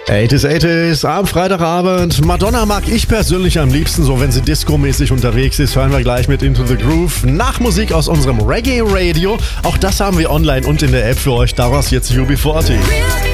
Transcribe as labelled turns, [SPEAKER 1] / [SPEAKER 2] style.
[SPEAKER 1] 80s am Freitagabend. Madonna mag ich persönlich am liebsten, so wenn sie discomäßig unterwegs ist. Hören wir gleich mit Into the Groove. Nach Musik aus unserem Reggae Radio. Auch das haben wir online und in der App für euch. Daraus jetzt UB40.